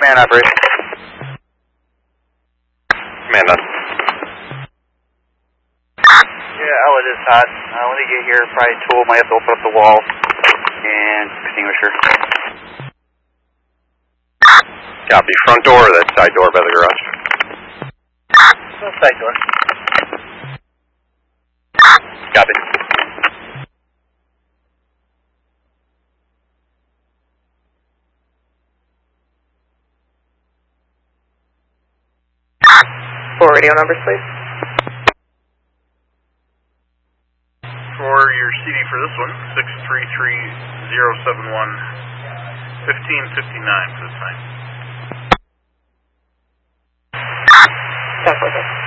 Command operation. Command on. Yeah, outlet is hot. When they get here, probably tool might have to open up the wall and extinguisher. Copy. Front door or that side door by the garage? Side door. Copy. For radio numbers, please. For your CD for this one, 633071, 1559 for the time. That's perfect.